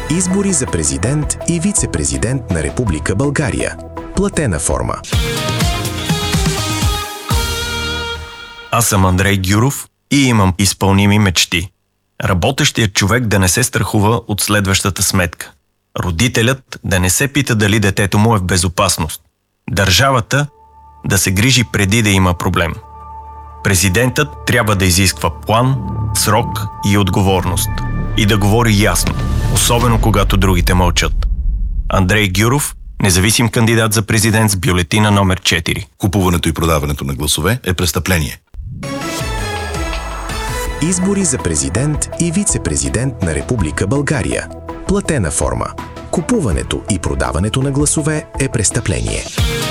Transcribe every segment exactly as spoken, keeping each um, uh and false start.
Избори за президент и вице-президент на Република България. Платена форма. Аз съм Андрей Гюров и имам изпълними мечти. Работещият човек да не се страхува от следващата сметка. Родителят да не се пита дали детето му е в безопасност. Държавата да се грижи преди да има проблем. Президентът трябва да изисква план, срок и отговорност. И да говори ясно, особено когато другите мълчат. Андрей Гюров, независим кандидат за президент с бюлетина номер четири. Купуването и продаването на гласове е престъпление. Избори за президент и вице-президент на Република България. Платена форма. Купуването и продаването на гласове е престъпление.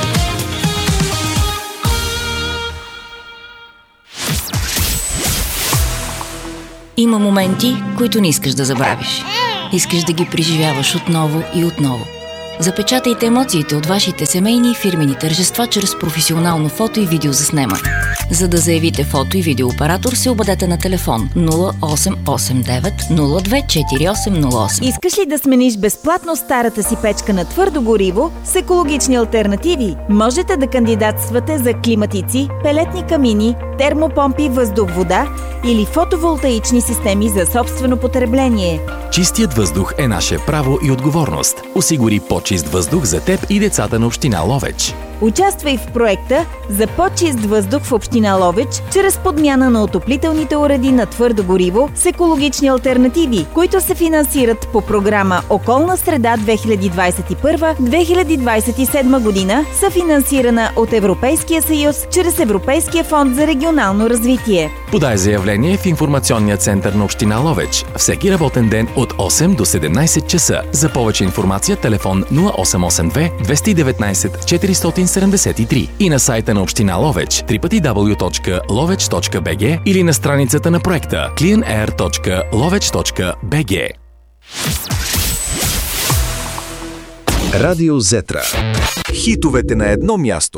Има моменти, които не искаш да забравиш. Искаш да ги преживяваш отново и отново. Запечатайте емоциите от вашите семейни и фирмени тържества чрез професионално фото и видеозаснемане. За да заявите фото и видеооператор, се обадете на телефон нула осем осем девет нула две четири осем нула осем. Искаш ли да смениш безплатно старата си печка на твърдо гориво с екологични алтернативи? Можете да кандидатствате за климатици, пелетни камини, термопомпи, въздух-вода или фотоволтаични системи за собствено потребление. Чистият въздух е наше право и отговорност. Осигури по-чист въздух за теб и децата на община Ловеч. Участвай в проекта за по-чист въздух в община Ловеч чрез подмяна на отоплителните уреди на твърдо гориво с екологични алтернативи, които се финансират по програма Околна среда две хиляди двадесет и първа - две хиляди двадесет и седма година, съфинансирана от Европейския съюз чрез Европейския фонд за регионално развитие. Подай заявление в информационния център на община Ловеч всеки работен ден от осем до седемнадесет часа. За повече информация телефон нула осем осем две две едно девет четиристотин седемдесет и три и на сайта на община Ловеч дабъл ю дабъл ю дабъл ю точка ловеч точка би джи или на страницата на проекта клин ейр точка ловеч точка би джи. Радио Зетра. Хитовете на едно място.